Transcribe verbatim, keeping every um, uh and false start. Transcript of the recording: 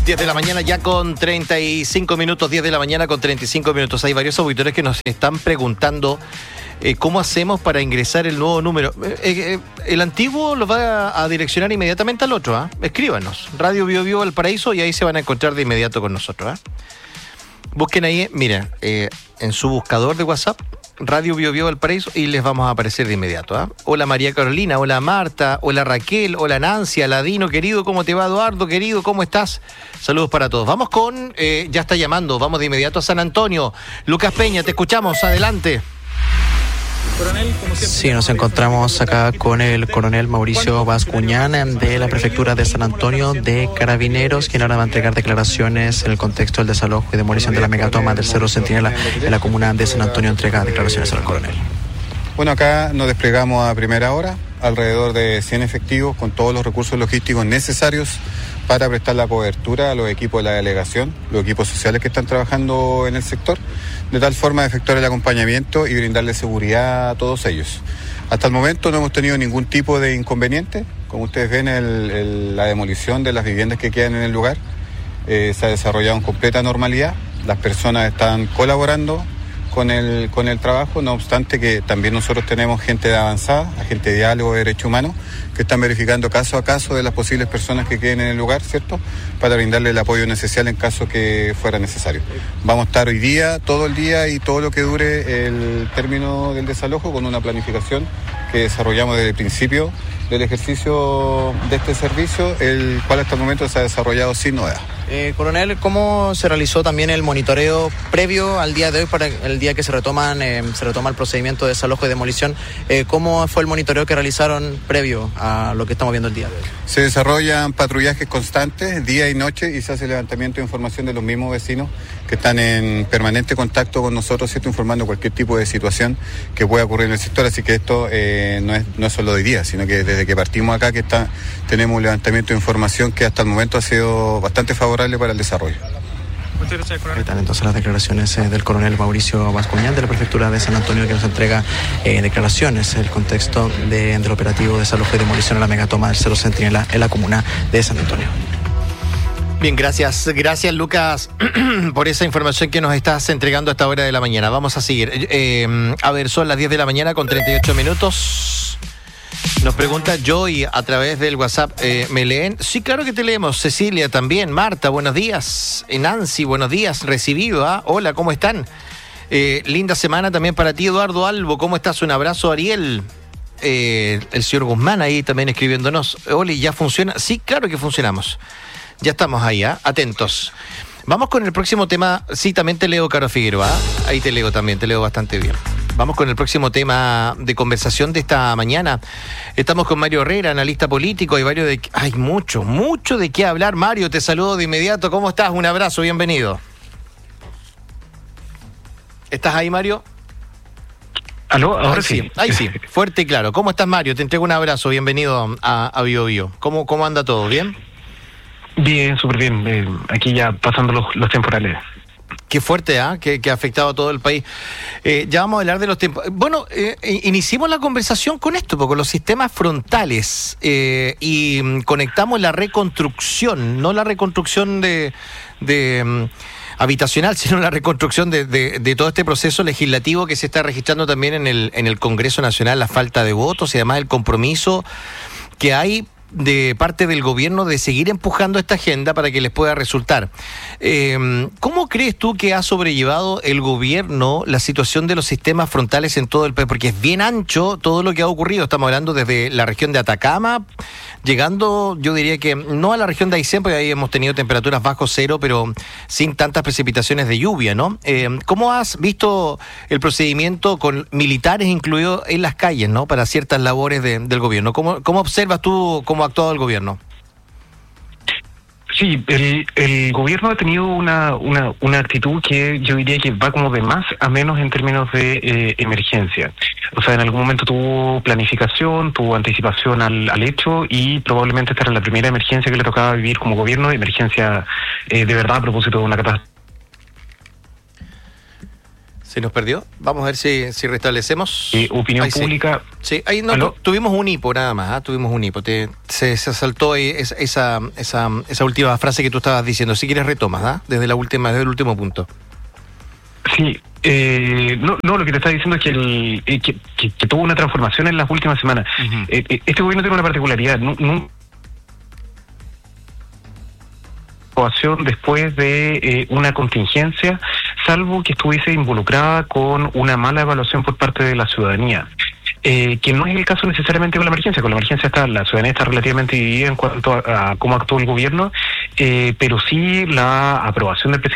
diez de la mañana ya con treinta y cinco minutos, diez de la mañana con treinta y cinco minutos. Hay varios auditores que nos están preguntando eh, cómo hacemos para ingresar el nuevo número. Eh, eh, el antiguo lo va a, a direccionar inmediatamente al otro, ¿eh? Escríbanos, Radio Bio Bio Valparaíso, y ahí se van a encontrar de inmediato con nosotros, ¿eh? Busquen ahí, mira, eh, en su buscador de WhatsApp, Radio Bio Bio Valparaíso, y les vamos a aparecer de inmediato, ¿eh? Hola María Carolina, hola Marta, hola Raquel, hola Nancy, Aladino querido, ¿cómo te va? Eduardo querido, ¿cómo estás? Saludos para todos. Vamos con, eh, ya está llamando, vamos de inmediato a San Antonio. Lucas Peña, te escuchamos, adelante. Coronel, como siempre, sí, nos encontramos acá con el coronel Mauricio Bascuñán de la prefectura de San Antonio de Carabineros, quien ahora va a entregar declaraciones en el contexto del desalojo y demolición de la megatoma del Cerro Centinela en la comuna de San Antonio. Entrega declaraciones al coronel. Bueno, acá nos desplegamos a primera hora, alrededor de cien efectivos con todos los recursos logísticos necesarios para prestar la cobertura a los equipos de la delegación, los equipos sociales que están trabajando en el sector, de tal forma de efectuar el acompañamiento y brindarle seguridad a todos ellos. Hasta el momento no hemos tenido ningún tipo de inconveniente. Como ustedes ven, el, el, la demolición de las viviendas que quedan en el lugar eh, se ha desarrollado en completa normalidad. Las personas están colaborando con el, con el trabajo, no obstante que también nosotros tenemos gente de avanzada, agente de diálogo de derechos humanos, que están verificando caso a caso de las posibles personas que queden en el lugar, ¿cierto?, para brindarle el apoyo necesario en caso que fuera necesario. Vamos a estar hoy día, todo el día y todo lo que dure el término del desalojo con una planificación que desarrollamos desde el principio del ejercicio de este servicio, el cual hasta el momento se ha desarrollado sin novedad. Eh, coronel, ¿cómo se realizó también el monitoreo previo al día de hoy para el día que se retoman eh, se retoma el procedimiento de desalojo y demolición? Eh, ¿Cómo fue el monitoreo que realizaron previo a lo que estamos viendo el día de hoy? Se desarrollan patrullajes constantes, día y noche, y se hace levantamiento de información de los mismos vecinos que están en permanente contacto con nosotros, ¿cierto?, informando cualquier tipo de situación que pueda ocurrir en el sector. Así que esto eh, no es no es solo de hoy día, sino que desde que partimos acá que está tenemos un levantamiento de información que hasta el momento ha sido bastante favorable para el desarrollo. Muchas gracias, coronel. Están entonces las declaraciones eh, del coronel Mauricio Bascuñán de la prefectura de San Antonio, que nos entrega eh, declaraciones en el contexto de, del operativo de desalojo y demolición a la megatoma del Cerro Centinela en la comuna de San Antonio. Bien, gracias, gracias Lucas por esa información que nos estás entregando a esta hora de la mañana. Vamos a seguir. Eh, a ver, son las diez de la mañana con treinta y ocho minutos. Nos pregunta Joy a través del WhatsApp, eh, ¿me leen? Sí, claro que te leemos. Cecilia también, Marta, buenos días. Nancy, buenos días, recibido, ¿ah? Hola, ¿cómo están? Eh, linda semana también para ti, Eduardo Albo, ¿cómo estás? Un abrazo, Ariel. Eh, el señor Guzmán ahí también escribiéndonos. Oli, ¿ya funciona? Sí, claro que funcionamos. Ya estamos ahí, ¿ah? Atentos. Vamos con el próximo tema. Sí, también te leo, Caro Figueroa. Ahí te leo también, te leo bastante bien. Vamos con el próximo tema de conversación de esta mañana. Estamos con Mario Herrera, analista político. Hay varios de... Hay mucho, mucho de qué hablar. Mario, te saludo de inmediato. ¿Cómo estás? Un abrazo, bienvenido. ¿Estás ahí, Mario? ¿Aló? Ahora ahí sí. sí. Ahí sí, fuerte y claro. ¿Cómo estás, Mario? Te entrego un abrazo. Bienvenido a, a Bio Bio. ¿Cómo, ¿Cómo anda todo? ¿Bien? Bien, súper bien. Eh, aquí ya pasando los, los temporales. Qué fuerte, ¿ah? ¿eh? Que, que ha afectado a todo el país. Eh, ya vamos a hablar de los tiempos. Bueno, eh, iniciemos la conversación con esto, con los sistemas frontales, eh, y conectamos la reconstrucción, no la reconstrucción de, de um, habitacional, sino la reconstrucción de, de, de todo este proceso legislativo que se está registrando también en el, en el Congreso Nacional, la falta de votos y además el compromiso que hay de parte del gobierno de seguir empujando esta agenda para que les pueda resultar. Eh, ¿Cómo crees tú que ha sobrellevado el gobierno la situación de los sistemas frontales en todo el país? Porque es bien ancho todo lo que ha ocurrido. Estamos hablando desde la región de Atacama, llegando, yo diría que no a la región de Aysén, porque ahí hemos tenido temperaturas bajo cero, pero sin tantas precipitaciones de lluvia, ¿no? Eh, ¿Cómo has visto el procedimiento con militares incluidos en las calles, ¿no?, para ciertas labores de, del gobierno? ¿Cómo, cómo observas tú cómo ha actuado el gobierno? Sí, el, el gobierno ha tenido una, una, una actitud que yo diría que va como de más a menos en términos de eh, emergencia. O sea, en algún momento tuvo planificación, tuvo anticipación al, al hecho, y probablemente esta era la primera emergencia que le tocaba vivir como gobierno, emergencia eh, de verdad a propósito de una catástrofe. ¿Se nos perdió? Vamos a ver si, si restablecemos. Eh, opinión Ahí sí. pública. Sí, ahí no, ¿Aló? tu- tuvimos un hipo nada más, ¿ah? Tuvimos un hipo. Te, se, se saltó ahí esa, esa, esa, esa última frase que tú estabas diciendo. Si quieres retomas, ¿ah? Desde la última, desde el último punto. Sí, eh, no, no, lo que te estaba diciendo es que, el, eh, que, que, que tuvo una transformación en las últimas semanas. Ujú. Eh, eh, este gobierno tiene una particularidad. No, no, después de eh, una contingencia, salvo que estuviese involucrada con una mala evaluación por parte de la ciudadanía. Eh, que no es el caso necesariamente con la emergencia. Con la emergencia está la ciudadanía está relativamente dividida en cuanto a, a cómo actuó el gobierno, eh, pero sí la aprobación del presidente